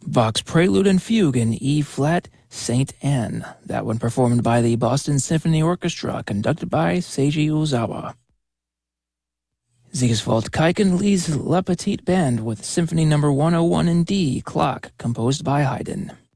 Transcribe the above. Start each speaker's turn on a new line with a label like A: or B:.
A: Bach's Prelude and Fugue in E-flat, Saint Anne. That one performed by the Boston Symphony Orchestra, conducted by Seiji Ozawa. Ziegfeld Kaiken leads La Petite Band with Symphony No. 101 in D, Clock, composed by Haydn.